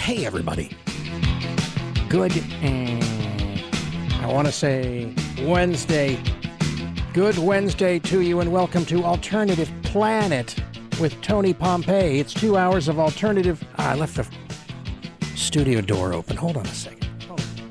Hey, everybody. Good, I want to say Wednesday. Good Wednesday to you, and welcome to Alternative Planet with Tony Pompei. It's 2 hours of alternative... I left the studio door open. Hold on a second.